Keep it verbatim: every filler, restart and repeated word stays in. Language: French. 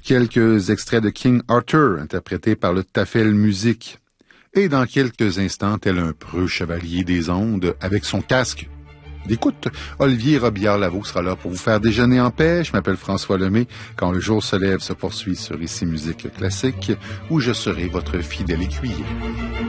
quelques extraits de King Arthur, interprété par le Tafel Musique. Et dans quelques instants, tel un preux chevalier des ondes, avec son casque d'écoute, Olivier Robillard-Lavaux sera là pour vous faire déjeuner en paix. Je m'appelle François Lemay. Quand le jour se lève se poursuit sur Ici Musique Classique, où je serai votre fidèle écuyer.